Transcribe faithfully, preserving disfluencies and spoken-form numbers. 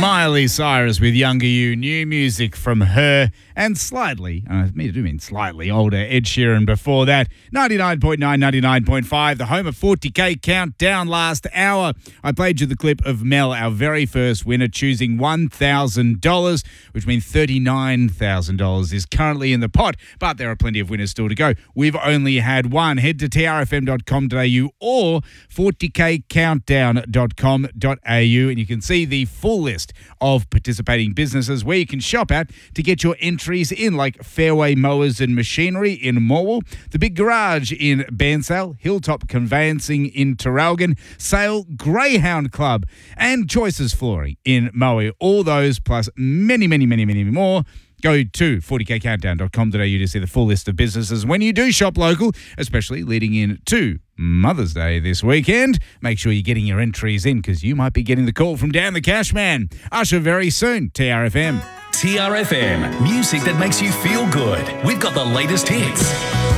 Miley Cyrus with Younger You, new music from her, and slightly, I do mean slightly older Ed Sheeran before that. ninety-nine point nine, ninety-nine point five, the home of forty K Countdown last hour. I played you the clip of Mel, our very first winner, choosing one thousand dollars, which means thirty-nine thousand dollars is currently in the pot, but there are plenty of winners still to go. We've only had one. Head to t r f m dot com dot a u or forty k countdown dot com dot a u and you can see the full list of participating businesses where you can shop at to get your entries in, like Fairway Mowers and Machinery in Morwell, The Big Garage in Bansale, Hilltop Conveyancing in Terralgan, Sale Greyhound Club, and Choices Flooring in Moe. All those plus many, many, many, many more. Go to forty k countdown dot com dot a u to see the full list of businesses when you do shop local, especially leading into Mother's Day this weekend. Make sure you're getting your entries in because you might be getting the call from Dan the Cashman. Usher very soon, T R F M. T R F M, music that makes you feel good. We've got the latest hits.